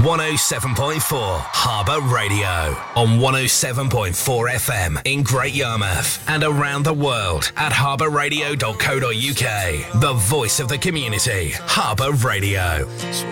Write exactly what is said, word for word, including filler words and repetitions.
one oh seven point four Harbour Radio on one oh seven point four F M in Great Yarmouth and around the world at harbour radio dot co dot uk. The voice of the community, Harbour Radio.